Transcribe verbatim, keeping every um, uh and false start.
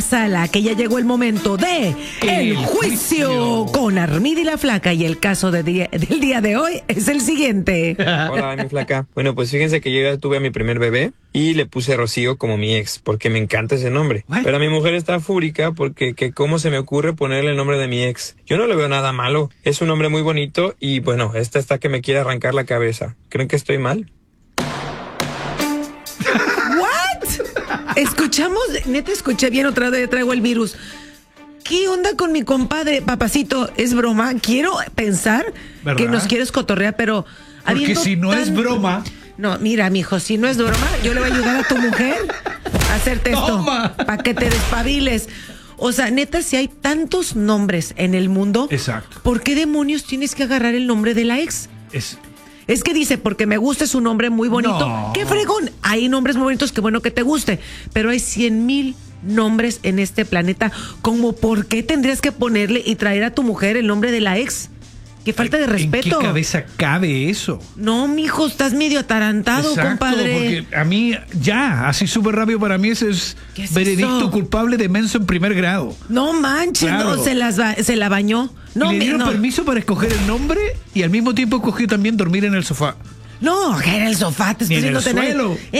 sala, que ya llegó el momento de El, el juicio, juicio con Armida y la Flaca. Y el caso de día, del día de hoy es el siguiente. Hola, mi Flaca. Bueno, pues fíjense que yo ya tuve a mi primer bebé y le puse Rocío como mi ex, porque me encanta ese nombre. ¿What? Pero mi mujer está fúrica porque que cómo se me ocurre ponerle el nombre de mi ex. Yo no le veo nada malo. Es un nombre muy bonito y bueno, esta está que me quiere arrancar la cabeza. ¿Creen que estoy mal? Escuchamos, neta escuché bien, otra vez traigo el virus. ¿Qué onda con mi compadre, papacito? ¿Es broma? Quiero pensar ¿verdad? Que nos quieres cotorrear, pero... Porque si no tan... es broma... No, mira, mijo, si no es broma, yo le voy a ayudar a tu mujer a hacerte esto, para que te despabiles. O sea, neta, si hay tantos nombres en el mundo... Exacto. ¿Por qué demonios tienes que agarrar el nombre de la ex? Es... Es que dice, porque me gusta, es un nombre muy bonito. No. ¡Qué fregón! Hay nombres muy bonitos, qué bueno que te guste. Pero hay cien mil nombres en este planeta. Como, ¿por qué tendrías que ponerle y traer a tu mujer el nombre de la ex? ¡Qué falta de respeto! ¿En qué cabeza cabe eso? No, mijo, estás medio atarantado, exacto, compadre. Porque a mí, ya, así súper rápido para mí ese es, es veredicto eso? Culpable de menso en primer grado. No manches, claro. No, se, las va, se la bañó. No, y le dieron no. permiso para escoger el nombre y al mismo tiempo escogió también dormir en el sofá. No, que en el sofá, te estoy diciendo en el suelo.